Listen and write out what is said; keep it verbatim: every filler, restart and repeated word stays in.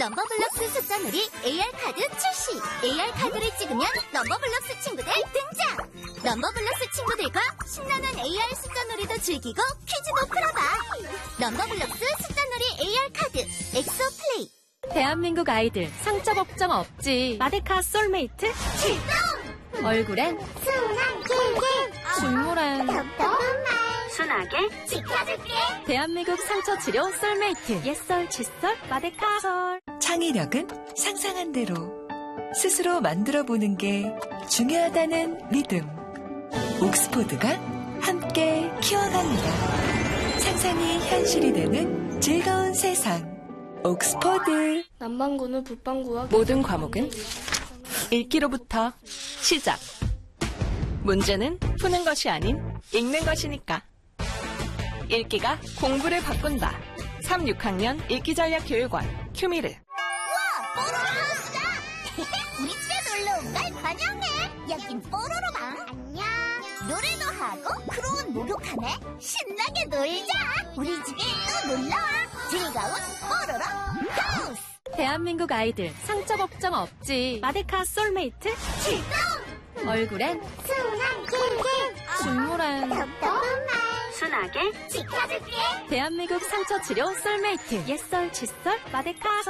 넘버블럭스 숫자놀이 에이알 카드 출시! 에이알 카드를 찍으면 넘버블럭스 친구들 등장! 넘버블럭스 친구들과 신나는 에이알 숫자놀이도 즐기고 퀴즈도 풀어봐! 넘버블럭스 숫자놀이 에이알 카드 엑소 플레이! 대한민국 아이들 상처 걱정 없지. 마데카 솔메이트 출동! 얼굴엔 순한 길게 중물엔 덥덥한 말 순하게 지켜줄게! 대한민국 상처 치료 솔메이트 옛설 칫솔 마데카 솔. 창의력은 상상한 대로 스스로 만들어보는 게 중요하다는 믿음. 옥스포드가 함께 키워갑니다. 상상이 현실이 되는 즐거운 세상. 옥스포드. 남반구는 북반구와 모든 과목은 읽기로부터 시작. 문제는 푸는 것이 아닌 읽는 것이니까. 읽기가 공부를 바꾼다. 삼, 육 학년 읽기전략 교육원 큐미르. 뽀로로하우스다! 우리 집에 놀러온 걸 환영해! 여긴 뽀로로방! 안녕! 노래도 하고 크로운 목욕하네! 신나게 놀자! 우리 집에 또 놀러와! 즐거운 뽀로로 하우스! 대한민국 아이들 상처 걱정 없지. 마데카 솔메이트 출동! 얼굴엔 순한 길게 중물엔 덥덥한 말 순하게 지켜줄게! 대한민국 상처 치료 솔메이트 옛설 칫솔 마데카 솔.